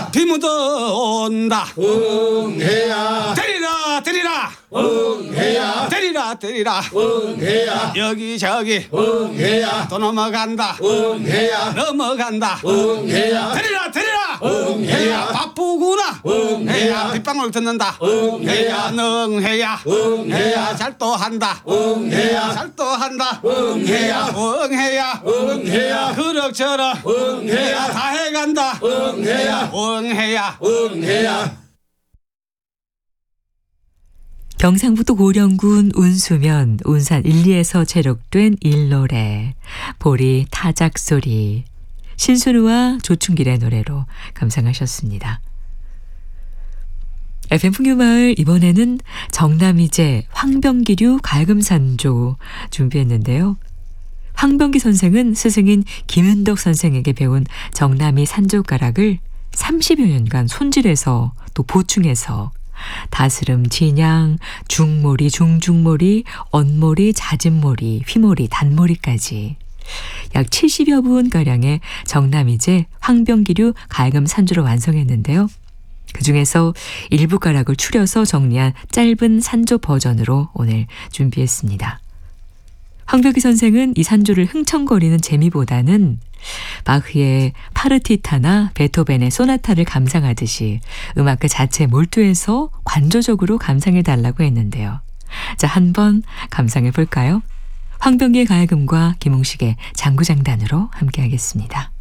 비 묻어온다. 응해야 때리라 때리라 응해야 때리라 때리라 응해야 여기저기 응해야 또 넘어간다. 응해야 넘어간다. 응해야 때리라 때리라 응해야 바쁘구나. 응해야 빗방울 듣는다. 응해야 능해야 응해야 잘도 한다. 응해야 잘도 한다. 응해야 응해야 응해야 그럭저럭 응해야 다 해간다. 응해야 응해야 응해야 경상북도 고령군 운수면 운산 1, 2에서 제록된 일노래 보리 타작소리 신순우와 조충길의 노래로 감상하셨습니다. FM 풍류마을 이번에는 정남이제 황병기류 갈금산조 준비했는데요. 황병기 선생은 스승인 김윤덕 선생에게 배운 정남이 산조가락을 30여 년간 손질해서 또 보충해서 다스름, 진양, 중모리, 중중모리, 언모리, 잦은모리, 휘모리, 단모리까지 약 70여 분가량의 정남이제 황병기류 갈금산조를 완성했는데요. 그중에서 일부 가락을 추려서 정리한 짧은 산조 버전으로 오늘 준비했습니다. 황병기 선생은 이 산조를 흥청거리는 재미보다는 바흐의 파르티타나 베토벤의 소나타를 감상하듯이 음악 그 자체에 몰두해서 관조적으로 감상해달라고 했는데요. 자, 한번 감상해 볼까요? 황병기의 가야금과 김웅식의 장구장단으로 함께하겠습니다.